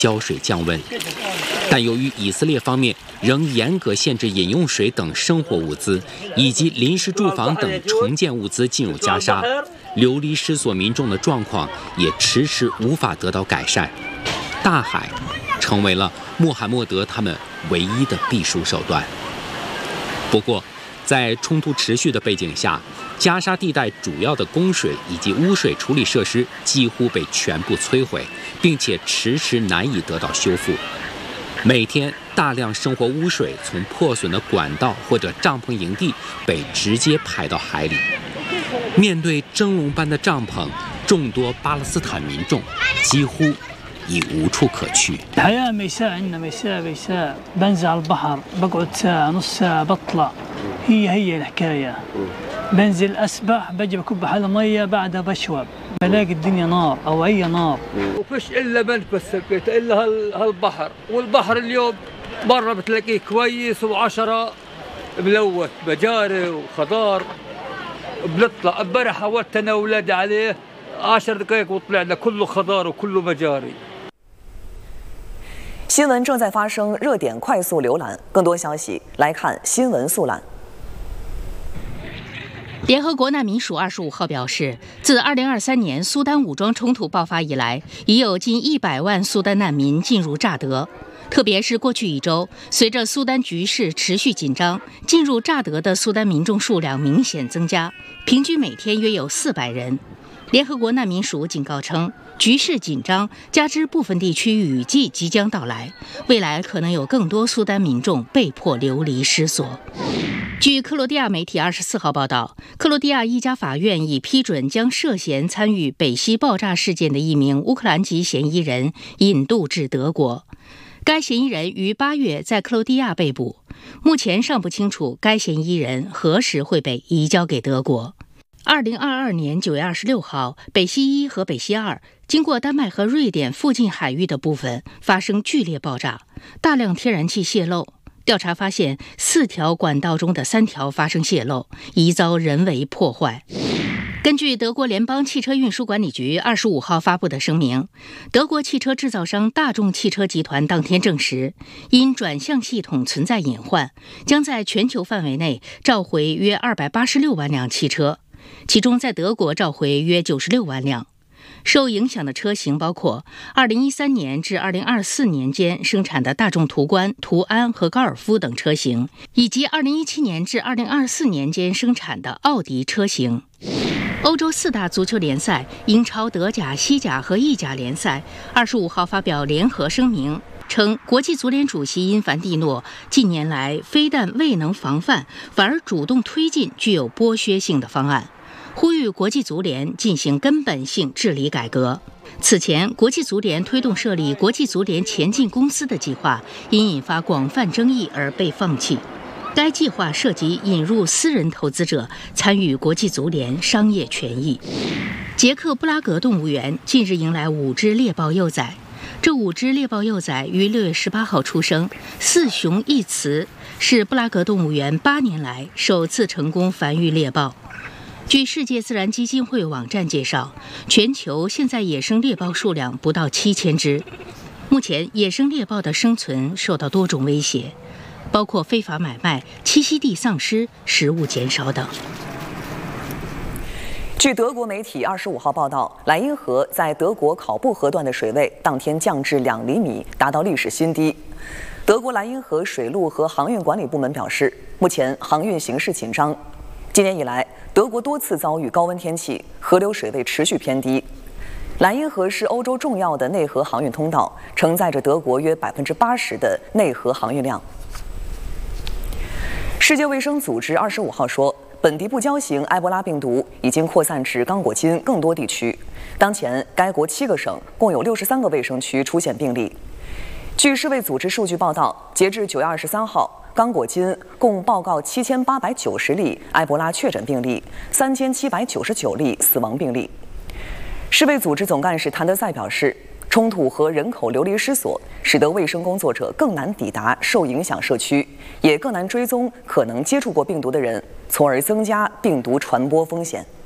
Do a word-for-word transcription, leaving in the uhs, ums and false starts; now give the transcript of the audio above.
浇水降温。但由于以色列方面仍严格限制饮用水等生活物资，以及临时住房等重建物资进入加沙，流离失所民众的状况也迟迟无法得到改善。大海成为了穆罕默德他们唯一的避暑手段。不过，在冲突持续的背景下，加沙地带主要的供水以及污水处理设施几乎被全部摧毁，并且迟迟难以得到修复。每天，大量生活污水从破损的管道或者帐篷营地被直接排到海里。面对蒸笼般的帐篷，众多巴勒斯坦民众几乎已无处可去。 الحياة ميساء عندنا ميساء ميساء بنزل على البحر بقعد ساعة نص ساعة بطلع هي هي الحكاية بنزل أسبح بجي بكب حالة مية بعدها بشوب بلاقي الدنيا نار أو أي نار وفيش إلا بنت بس إلا هالبحر والبحر اليوم برا بتلاقيه كويس وعشرة ملوث مجاري وخضار بنطلع امبارح حاولت أنا وأولادي عليه عشر دقائق وطلعنا كله خضار وكله مجاري。 新闻正在发生，热点快速浏览。更多消息来看新闻速览。 联合国难民署二十五号表示，自二零二三年苏丹武装冲突爆发以来，已有近一百万苏丹难民进入乍得。特别是过去一周，随着苏丹局势持续紧张，进入乍得的苏丹民众数量明显增加，平均每天约有四百人。联合国难民署警告称，局势紧张，加之部分地区雨季即将到来，未来可能有更多苏丹民众被迫流离失所。据克罗地亚媒体二十四号报道，克罗地亚一家法院已批准将涉嫌参与北溪爆炸事件的一名乌克兰籍嫌疑人引渡至德国。该嫌疑人于八月在克罗地亚被捕，目前尚不清楚该嫌疑人何时会被移交给德国。二零二二年九月二十六号，北溪一和北溪二经过丹麦和瑞典附近海域的部分发生剧烈爆炸，大量天然气泄漏。调查发现，四条管道中的三条发生泄漏，疑遭人为破坏。根据德国联邦汽车运输管理局二十五号发布的声明，德国汽车制造商大众汽车集团当天证实，因转向系统存在隐患，将在全球范围内召回约二百八十六万辆汽车，其中在德国召回约九十六万辆。受影响的车型包括二零一三年至二零二四年间生产的大众途观、途安和高尔夫等车型，以及二零一七年至二零二四年间生产的奥迪车型。欧洲四大足球联赛英超、德甲、西甲和意甲联赛二十五号发表联合声明，称国际足联主席因凡蒂诺近年来非但未能防范，反而主动推进具有剥削性的方案，呼吁国际足联进行根本性治理改革。此前，国际足联推动设立国际足联前进公司的计划因引发广泛争议而被放弃。该计划涉及引入私人投资者参与国际足联商业权益。捷克布拉格动物园近日迎来五只猎豹幼崽，这五只猎豹幼崽于六月十八号出生，四雄一雌，是布拉格动物园八年来首次成功繁育猎豹。据世界自然基金会网站介绍，全球现在野生猎豹数量不到七千只。目前，野生猎豹的生存受到多种威胁，包括非法买卖、栖息地丧失、食物减少等。 据德国媒体二十五号报道，莱茵河在德国考布河段的水位当天降至两厘米，达到历史新低。德国莱茵河水路和航运管理部门表示，目前航运形势紧张。今年以来，德国多次遭遇高温天气，河流水位持续偏低。莱茵河是欧洲重要的内河航运通道，承载着德国约百分之八十的内河航运量。世界卫生组织二十五号说，本地不交型埃博拉病毒已经扩散至刚果金更多地区。当前，该国七个省共有六十三个卫生区出现病例。据世卫组织数据报道，截至九月二十三号，刚果金共报告七千八百九十例埃博拉确诊病例，三千七百九十九例死亡病例。世卫组织总干事谭德赛表示，冲突和人口流离失所使得卫生工作者更难抵达受影响社区，也更难追踪可能接触过病毒的人，从而增加病毒传播风险。